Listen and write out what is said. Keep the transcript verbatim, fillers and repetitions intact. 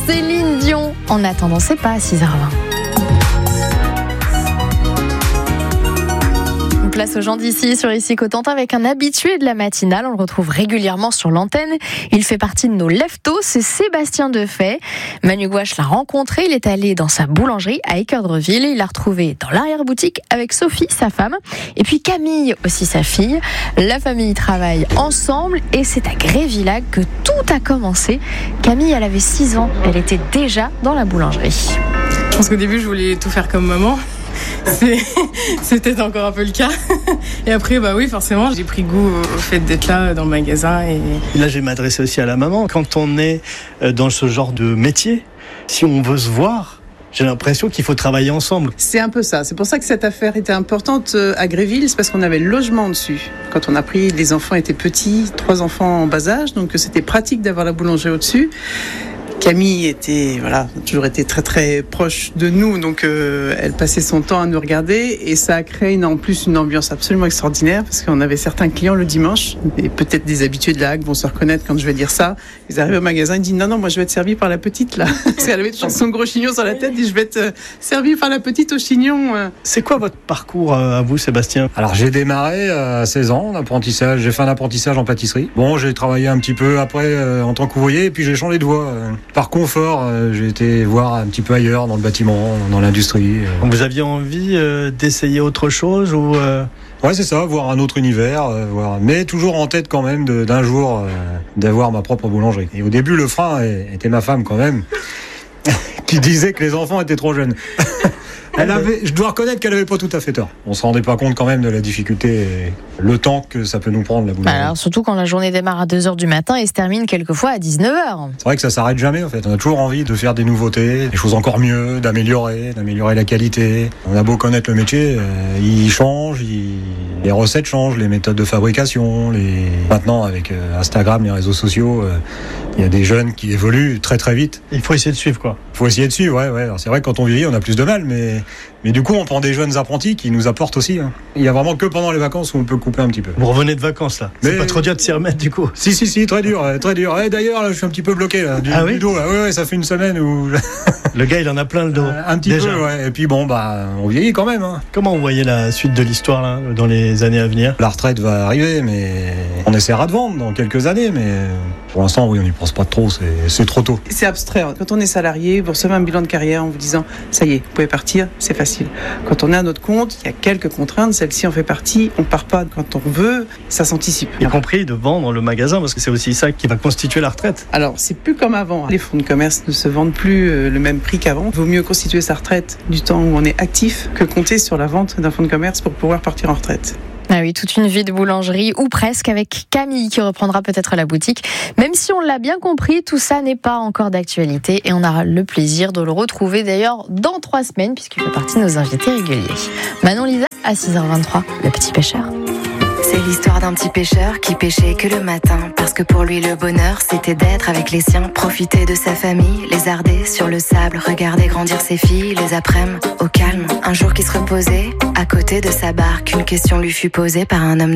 Céline Dion. En attendant, c'est pas à six heures vingt. Place aux gens d'ici sur Ici Cotentin avec un habitué de la matinale. On le retrouve régulièrement sur l'antenne. Il fait partie de nos leftos, c'est Sébastien Defay. Manu Gouache l'a rencontré, il est allé dans sa boulangerie à Équeurdreville. Il l'a retrouvé dans l'arrière-boutique avec Sophie, sa femme, et puis Camille, aussi sa fille. La famille travaille ensemble et c'est à Grévillac que tout a commencé. Camille, elle avait six ans, elle était déjà dans la boulangerie. Je pense qu'au début, je voulais tout faire comme maman. C'est, c'était encore un peu le cas. Et après, bah oui, forcément, j'ai pris goût au fait d'être là dans le magasin. Et... Là, je vais m'adresser aussi à la maman. Quand on est dans ce genre de métier, si on veut se voir, j'ai l'impression qu'il faut travailler ensemble. C'est un peu ça. C'est pour ça que cette affaire était importante à Gréville. C'est parce qu'on avait le logement dessus. Quand on a pris, les enfants étaient petits, trois enfants en bas âge. Donc c'était pratique d'avoir la boulangerie au-dessus. Camille était, voilà, toujours été très très proche de nous, donc euh, elle passait son temps à nous regarder et ça a créé une, en plus une ambiance absolument extraordinaire parce qu'on avait certains clients le dimanche et peut-être des habitués de la Hague vont se reconnaître quand je vais dire ça. Ils arrivent au magasin, ils disent non non moi je vais être servi par la petite là, parce qu'elle avait toujours son gros chignon sur la tête, dit je vais être servi par la petite au chignon. C'est quoi votre parcours à vous, Sébastien ? Alors j'ai démarré à seize ans d'apprentissage, j'ai fait un apprentissage en pâtisserie. Bon, j'ai travaillé un petit peu après euh, en tant qu'ouvrier et puis j'ai changé de voie. Euh. Par confort, euh, j'ai été voir un petit peu ailleurs dans le bâtiment, dans l'industrie. Euh. Vous aviez envie euh, d'essayer autre chose ou euh... Ouais, c'est ça, voir un autre univers, euh, voir... mais toujours en tête quand même de, d'un jour euh, d'avoir ma propre boulangerie. Et au début, le frein était ma femme quand même, qui disait que les enfants étaient trop jeunes. Elle avait, je dois reconnaître qu'elle avait pas tout à fait tort. On se rendait pas compte quand même de la difficulté et le temps que ça peut nous prendre la boulangerie. Alors surtout quand la journée démarre à deux heures du matin et se termine quelquefois à dix-neuf heures. C'est vrai que ça s'arrête jamais en fait. On a toujours envie de faire des nouveautés, des choses encore mieux, d'améliorer, d'améliorer la qualité. On a beau connaître le métier, euh, il change, il... les recettes changent, les méthodes de fabrication, les... maintenant avec euh, Instagram, les réseaux sociaux, euh, il y a des jeunes qui évoluent très très vite. Il faut essayer de suivre quoi. Il faut essayer de suivre, ouais, ouais. Alors, c'est vrai que quand on vieillit, on a plus de mal, mais mais du coup, on prend des jeunes apprentis qui nous apportent aussi. Hein. Il y a vraiment que pendant les vacances où on peut couper un petit peu. Vous revenez de vacances là. C'est mais... pas trop dur de s'y remettre du coup. Si si si, très dur, très dur. Et d'ailleurs, là, je suis un petit peu bloqué là, du, ah oui du dos. Là. Ouais, ouais, ça fait une semaine où le gars, il en a plein le dos. Euh, un petit déjà. peu, ouais. Et puis bon, bah, on vieillit quand même. Hein. Comment vous voyez la suite de l'histoire là, dans les années à venir ? La retraite va arriver, mais on essaiera de vendre dans quelques années, mais pour l'instant, oui, on n'y pense pas trop. C'est, c'est trop tôt. C'est abstrait. Quand on est salarié, vous recevez un bilan de carrière en vous disant ça y est, vous pouvez partir, c'est facile. Quand on est à notre compte, il y a quelques contraintes. Celle-ci en fait partie. On part pas quand on veut, ça s'anticipe. Y compris de vendre le magasin, parce que c'est aussi ça qui va constituer la retraite. Alors, c'est plus comme avant. Les fonds de commerce ne se vendent plus le même prix qu'avant. Il vaut mieux constituer sa retraite du temps où on est actif que compter sur la vente d'un fonds de commerce pour pouvoir partir en retraite. Ah oui, toute une vie de boulangerie, ou presque, avec Camille qui reprendra peut-être la boutique. Même si on l'a bien compris, tout ça n'est pas encore d'actualité et on aura le plaisir de le retrouver d'ailleurs dans trois semaines puisqu'il fait partie de nos invités réguliers. Manon Lisa, à six heures vingt-trois, le petit pêcheur. C'est l'histoire d'un petit pêcheur qui pêchait que le matin. Parce que pour lui le bonheur c'était d'être avec les siens. Profiter de sa famille, lézarder sur le sable. Regarder grandir ses filles, les après-midi au calme. Un jour qui se reposait à côté de sa barque. Une question lui fut posée par un homme